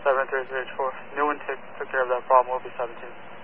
73384. New one took care of that problem. We'll be 17.